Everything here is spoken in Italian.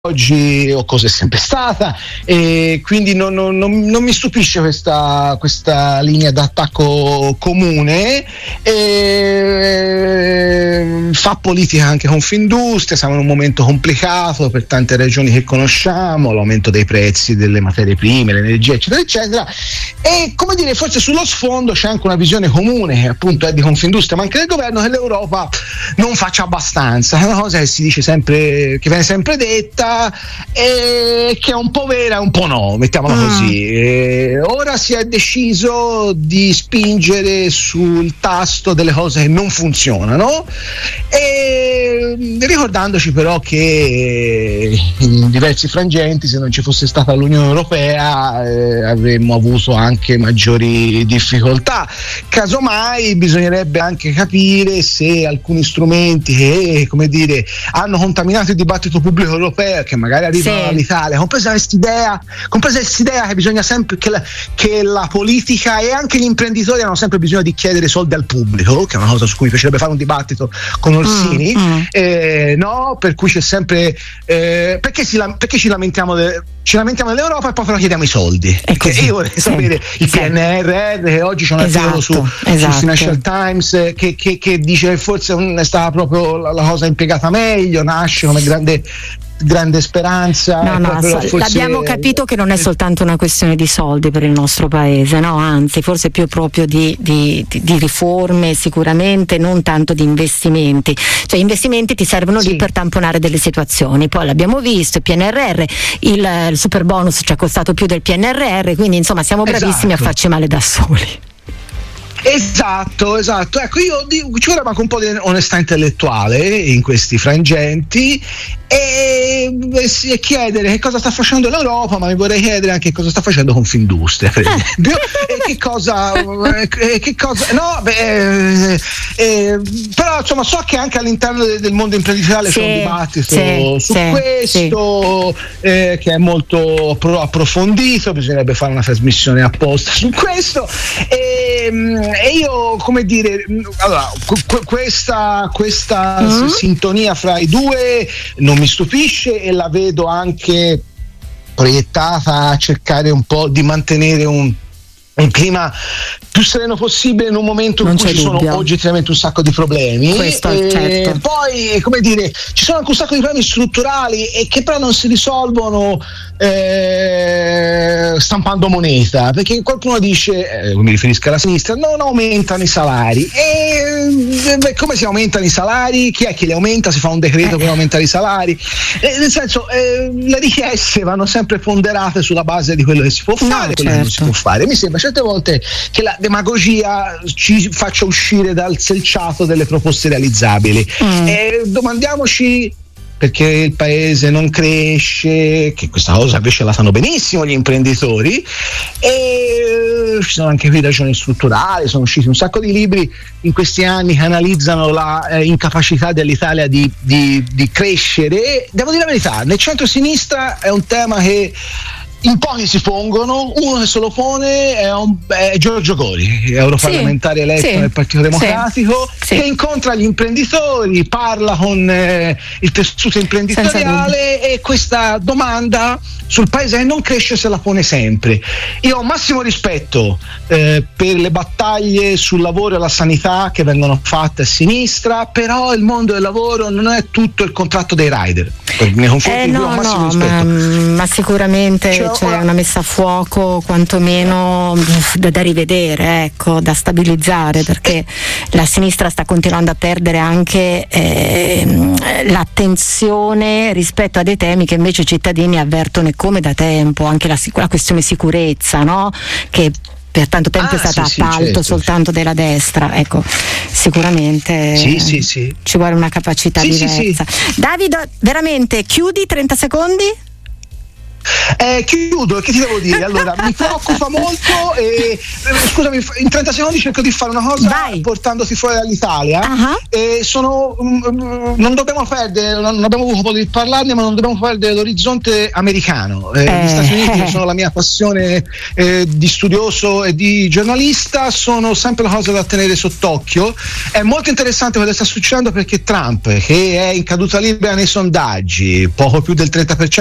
oggi o cosa è sempre stata, e quindi non mi stupisce questa linea d'attacco comune. Fa politica anche Confindustria, siamo in un momento complicato per tante ragioni che conosciamo, l'aumento dei prezzi delle materie prime, l'energia eccetera eccetera, e come dire, forse sullo sfondo c'è anche una visione comune che appunto è di Confindustria ma anche del governo, che l'Europa non faccia abbastanza. È una cosa che si dice sempre, che viene sempre detta, che è un po' vera e un po' no, mettiamola così. Ora si è deciso di spingere sul tasto delle cose che non funzionano, e ricordandoci però che in diversi frangenti, se non ci fosse stata l'Unione Europea, avremmo avuto anche maggiori difficoltà. Casomai bisognerebbe anche capire se alcuni strumenti che, come dire, hanno contaminato il dibattito pubblico europeo, che magari arrivano all'Italia, compresa quest'idea che bisogna sempre che la politica e anche gli imprenditori hanno sempre bisogno di chiedere soldi al pubblico, che è una cosa su cui mi piacerebbe fare un dibattito con Orsini, no? Per cui c'è sempre perché ci lamentiamo dell'Europa e poi però chiediamo i soldi. Io vorrei sapere il PNRR, che oggi c'è un articolo su Financial Times che dice che forse non è stata proprio la cosa impiegata meglio, nasce come grande speranza. Forse l'abbiamo capito che non è soltanto una questione di soldi per il nostro paese, no? Anzi, forse più proprio di riforme, sicuramente non tanto di investimenti. Cioè, investimenti ti servono lì per tamponare delle situazioni. Poi l'abbiamo visto, il PNRR, il super bonus ci ha costato più del PNRR, quindi insomma siamo bravissimi a farci male da soli. Esatto, ecco, io ci vorrebbe anche un po' di onestà intellettuale in questi frangenti, e chiedere che cosa sta facendo l'Europa, ma mi vorrei chiedere anche cosa sta facendo Confindustria, per esempio, e però insomma so che anche all'interno del mondo imprenditoriale c'è un dibattito su questo, che è molto approfondito, bisognerebbe fare una trasmissione apposta su questo, e io, come dire, allora, questa sintonia fra i due non mi stupisce, e la vedo anche proiettata a cercare un po' di mantenere un clima più sereno possibile in un momento in cui ci sono oggettivamente un sacco di problemi. Poi, come dire, ci sono anche un sacco di problemi strutturali e che però non si risolvono stampando moneta, perché qualcuno dice, mi riferisco alla sinistra, non aumentano i salari, e come si aumentano i salari? Chi è che li aumenta? Si fa un decreto per aumentare i salari, nel senso, le richieste vanno sempre ponderate sulla base di quello che si può fare, quello che non si può fare. Mi sembra certe volte che la demagogia ci faccia uscire dal selciato delle proposte realizzabili, e domandiamoci perché il paese non cresce, che questa cosa invece la sanno benissimo gli imprenditori, e ci sono anche qui ragioni strutturali. Sono usciti un sacco di libri in questi anni che analizzano la incapacità dell'Italia di crescere. Devo dire la verità, nel centro-sinistra è un tema che in pochi si pongono. Uno che se lo pone è Giorgio Gori, europarlamentare eletto nel Partito Democratico, che incontra gli imprenditori, parla con il tessuto imprenditoriale, e questa domanda sul paese che non cresce se la pone sempre. Io ho massimo rispetto per le battaglie sul lavoro e la sanità che vengono fatte a sinistra, però il mondo del lavoro non è tutto il contratto dei rider. Nei confronti di cui ho massimo rispetto. Ma sicuramente c'è una messa a fuoco quantomeno da rivedere, ecco, da stabilizzare, perché la sinistra sta continuando a perdere anche l'attenzione rispetto a dei temi che invece i cittadini avvertono come da tempo, anche la questione sicurezza, no? Che per tanto tempo è stata appalto soltanto della destra. Ecco, sicuramente ci vuole una capacità diversa. Davide, veramente chiudi, 30 secondi? Chiudo, che ti devo dire? Allora, mi preoccupa molto e scusami, in 30 secondi cerco di fare una cosa. Vai. Portandosi fuori dall'Italia. Non dobbiamo perdere, non abbiamo avuto modo di parlarne, ma non dobbiamo perdere l'orizzonte americano. Gli Stati Uniti sono la mia passione di studioso e di giornalista, sono sempre una cosa da tenere sott'occhio. È molto interessante quello che sta succedendo, perché Trump, che è in caduta libera nei sondaggi, poco più del 30%